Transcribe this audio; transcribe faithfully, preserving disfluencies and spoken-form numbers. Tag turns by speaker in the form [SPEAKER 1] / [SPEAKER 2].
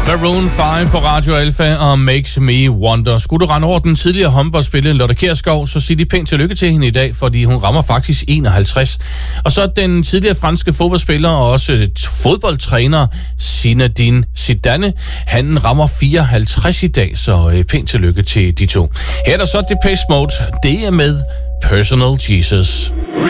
[SPEAKER 1] Maroon fem på Radio Alpha og Makes Me Wonder. Skulle du rende over den tidligere håndboldspiller Lotte Kjærsgaard, så sig de pænt tillykke til hende i dag, fordi hun rammer faktisk enoghalvtreds. Og så den tidligere franske fodboldspiller og også fodboldtræner Zinedine Zidane, han rammer fireoghalvtreds i dag, så pænt tillykke til de to. Her er der så Depeche Mode, det er med Personal Jesus.